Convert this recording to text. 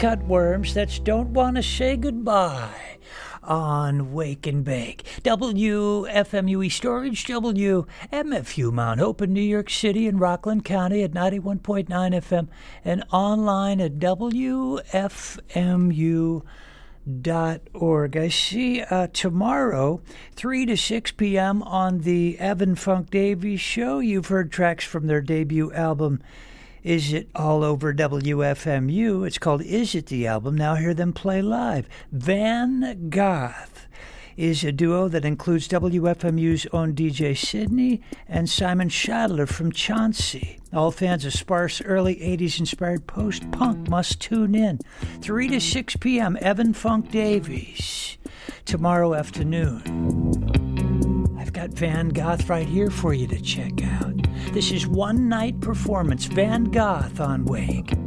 cutworms that don't want to say goodbye on Wake and Bake. WFMU East Orange, WMFU Mount Hope in New York City and Rockland County at 91.9 FM and online at WFMU.org. I see tomorrow, 3 to 6 p.m. on the Evan Funk Davies Show. You've heard tracks from their debut album, Is It All Over WFMU? It's called Is It the Album? Now hear them play live. Van Goth is a duo that includes WFMU's own DJ Sydney and Simon Schadler from Chauncey. All fans of sparse early 80s inspired post-punk must tune in. 3 to 6 p.m. Evan Funk Davies tomorrow afternoon. I've got Van Goth right here for you to check out. This is one night performance, Van Goth on Wake.